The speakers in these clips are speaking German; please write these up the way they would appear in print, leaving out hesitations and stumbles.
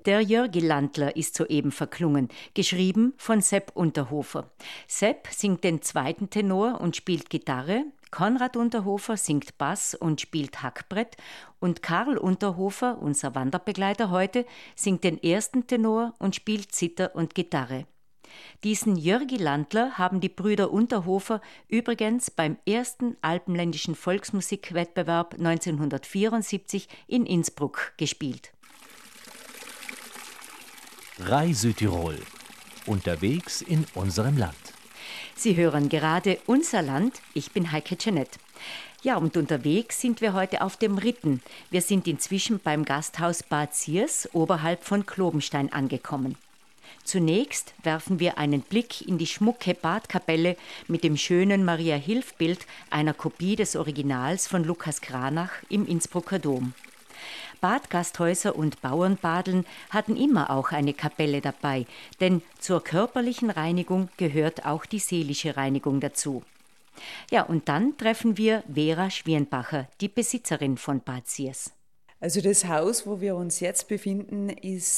Der Jörgi-Landler ist soeben verklungen, geschrieben von Sepp Unterhofer. Sepp singt den zweiten Tenor und spielt Gitarre, Konrad Unterhofer singt Bass und spielt Hackbrett und Karl Unterhofer, unser Wanderbegleiter heute, singt den ersten Tenor und spielt Zither und Gitarre. Diesen Jörgi-Landler haben die Brüder Unterhofer übrigens beim ersten alpenländischen Volksmusikwettbewerb 1974 in Innsbruck gespielt. Rai Südtirol. Unterwegs in unserem Land. Sie hören gerade Unser Land. Ich bin Heike Jeanette. Ja, und unterwegs sind wir heute auf dem Ritten. Wir sind inzwischen beim Gasthaus Bad Siers oberhalb von Klobenstein angekommen. Zunächst werfen wir einen Blick in die schmucke Badkapelle mit dem schönen Maria-Hilf-Bild, einer Kopie des Originals von Lukas Cranach im Innsbrucker Dom. Badgasthäuser und Bauernbadeln hatten immer auch eine Kapelle dabei, denn zur körperlichen Reinigung gehört auch die seelische Reinigung dazu. Ja, und dann treffen wir Vera Schwirnbacher, die Besitzerin von Bad Siers. Also das Haus, wo wir uns jetzt befinden, ist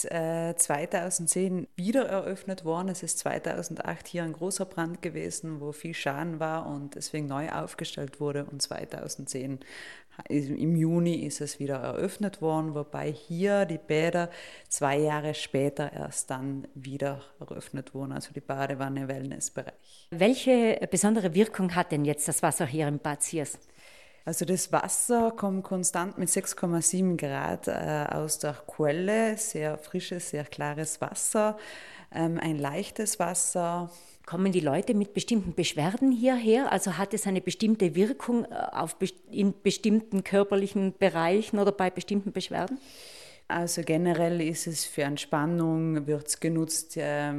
2010 wieder eröffnet worden. Es ist 2008 hier ein großer Brand gewesen, wo viel Schaden war und deswegen neu aufgestellt wurde. Und 2010 im Juni ist es wieder eröffnet worden, wobei hier die Bäder 2 Jahre später erst dann wieder eröffnet wurden, also die Badewanne-Wellnessbereich. Welche besondere Wirkung hat denn jetzt das Wasser hier im Bad Siers? Also das Wasser kommt konstant mit 6,7 Grad aus der Quelle, sehr frisches, sehr klares Wasser, ein leichtes Wasser. Kommen die Leute mit bestimmten Beschwerden hierher? Also hat es eine bestimmte Wirkung in bestimmten körperlichen Bereichen oder bei bestimmten Beschwerden? Also generell ist es für Entspannung, wird es genutzt.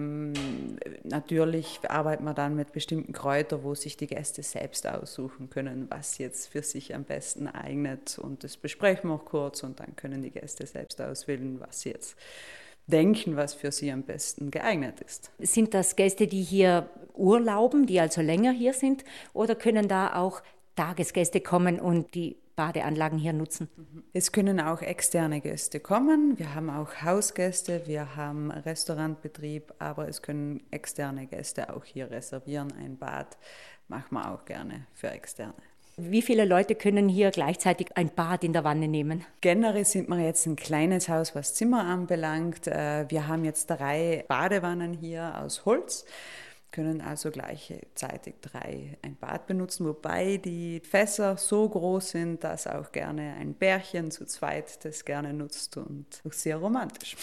Natürlich arbeitet man dann mit bestimmten Kräutern, wo sich die Gäste selbst aussuchen können, was jetzt für sich am besten eignet. Und das besprechen wir auch kurz und dann können die Gäste selbst auswählen, was sie jetzt denken, was für sie am besten geeignet ist. Sind das Gäste, die hier urlauben, die also länger hier sind, oder können da auch Tagesgäste kommen und die Badeanlagen hier nutzen? Es können auch externe Gäste kommen. Wir haben auch Hausgäste, wir haben Restaurantbetrieb, aber es können externe Gäste auch hier reservieren. Ein Bad machen wir auch gerne für Externe. Wie viele Leute können hier gleichzeitig ein Bad in der Wanne nehmen? Generell sind wir jetzt ein kleines Haus, was Zimmer anbelangt. Wir haben jetzt 3 Badewannen hier aus Holz, können also gleichzeitig 3 ein Bad benutzen, wobei die Fässer so groß sind, dass auch gerne ein Pärchen zu zweit das gerne nutzt und auch sehr romantisch.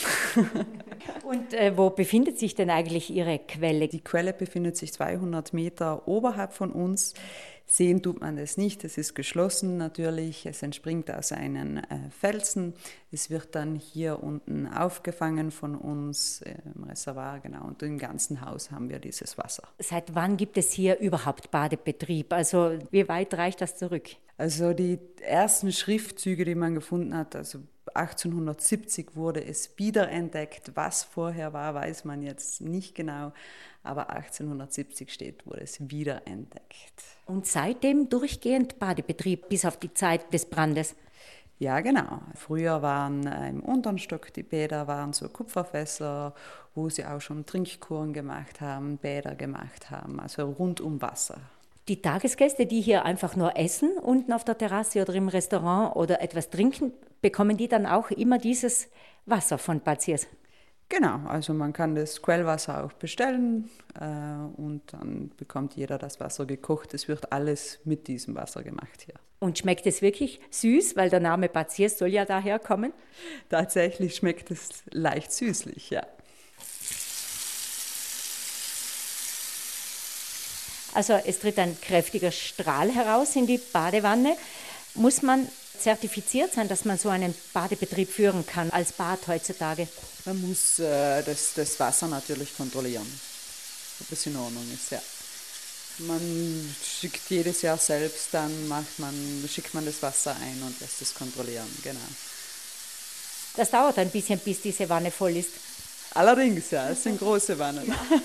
Und wo befindet sich denn eigentlich Ihre Quelle? Die Quelle befindet sich 200 Meter oberhalb von uns. Sehen tut man das nicht, es ist geschlossen natürlich, es entspringt aus einem Felsen. Es wird dann hier unten aufgefangen von uns im Reservoir, genau, und im ganzen Haus haben wir dieses Wasser. Seit wann gibt es hier überhaupt Badebetrieb? Also wie weit reicht das zurück? Also die ersten Schriftzüge, die man gefunden hat, also 1870 wurde es wiederentdeckt. Was vorher war, weiß man jetzt nicht genau, aber 1870 wurde es wiederentdeckt. Und seitdem durchgehend Badebetrieb bis auf die Zeit des Brandes? Ja, genau. Früher waren im unteren Stock die Bäder, waren so Kupferfässer, wo sie auch schon Trinkkuren gemacht haben, Bäder gemacht haben, also rund um Wasser. Die Tagesgäste, die hier einfach nur essen, unten auf der Terrasse oder im Restaurant oder etwas trinken, bekommen die dann auch immer dieses Wasser von Bad Siers? Genau, also man kann das Quellwasser auch bestellen und dann bekommt jeder das Wasser gekocht. Es wird alles mit diesem Wasser gemacht hier. Und schmeckt es wirklich süß, weil der Name Bad Siers soll ja daher kommen? Tatsächlich schmeckt es leicht süßlich, ja. Also es tritt ein kräftiger Strahl heraus in die Badewanne. Muss man zertifiziert sein, dass man so einen Badebetrieb führen kann als Bad heutzutage? Man muss das Wasser natürlich kontrollieren, ob es in Ordnung ist, ja. Man schickt jedes Jahr selbst, dann schickt man das Wasser ein und lässt es kontrollieren, genau. Das dauert ein bisschen, bis diese Wanne voll ist. Allerdings, ja, es sind große Wannen.